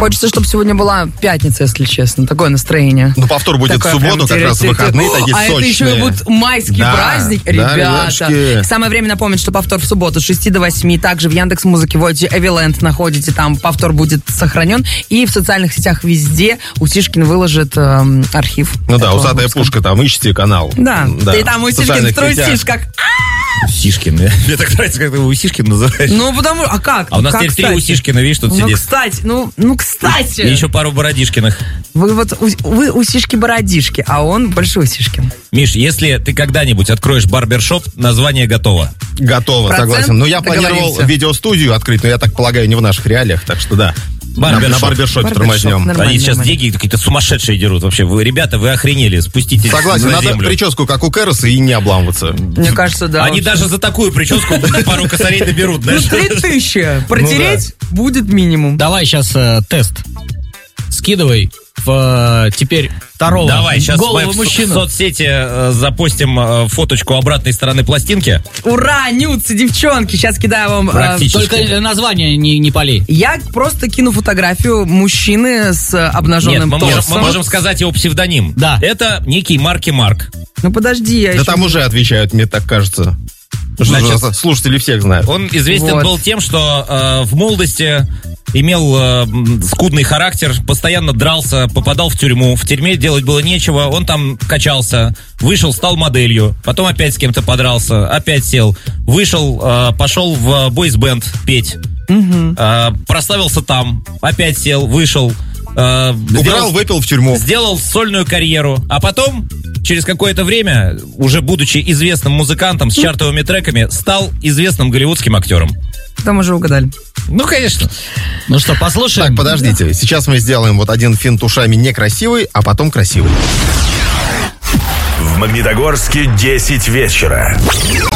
Хочется, чтобы сегодня была пятница, если честно. Такое настроение. Ну, повтор будет в субботу, как раз выходные такие сочные. А это еще и будет майский праздник. Ребята, самое время напомнить, что повтор в субботу с 6 до 8. Также в Яндекс.Музыке вводите Эвиленд, находите, там повтор будет сохранен. И в социальных сетях везде Усишкин выложит архив. Ну да, усатая пушка, там ищите канал. Да, и там Усишкин струсишь, как... Усишкин. Мне так нравится, как ты его Усишкин называешь. Ну, потому... А как? А у нас теперь 3 Усишкина, видишь, тут сидит. Кстати. И еще пару Бородишкиных. Вы Усишки-Бородишки, а он Большой Усишкин. Миш, если ты когда-нибудь откроешь барбершоп, название готово. Готово, согласен. Но я планировал видеостудию открыть, но я так полагаю, не в наших реалиях, так что да. На барбершопе тормознем. Они сейчас деньги какие-то сумасшедшие дерут вообще. Ребята, вы охренели, спуститесь на землю. Согласен, надо прическу, как у Кэроса, и не обламываться. Мне кажется, да. Они даже за такую прическу пару косарей доберут. 3000 протереть будет минимум. Давай сейчас тест. Скидывай теперь второго. Давай, сейчас мы в мужчину. соцсети запостим фоточку обратной стороны пластинки. Ура, нюцы, девчонки, сейчас кидаю вам... Только название не пали. Я просто кину фотографию мужчины с обнаженным торсом. Мы можем сказать его псевдоним. Да. Это некий Марки Марк. Ну подожди, я Да там уже отвечают, мне так кажется. Значит, слушатели всех знают. Он известен был тем, что в молодости имел скудный характер, постоянно дрался, попадал в тюрьму. В тюрьме делать было нечего, он там качался, вышел, стал моделью, потом опять с кем-то подрался, опять сел, вышел, пошел в бойсбенд петь, прославился там, опять сел, вышел. Уграл, выпил в тюрьму. Сделал сольную карьеру, а потом... Через какое-то время, уже будучи известным музыкантом с чартовыми треками, стал известным голливудским актером. Там уже угадали. Ну, конечно. Ну что, послушаем? Так, подождите. Сейчас мы сделаем вот один финт ушами некрасивый, а потом красивый. В Магнитогорске 10 вечера.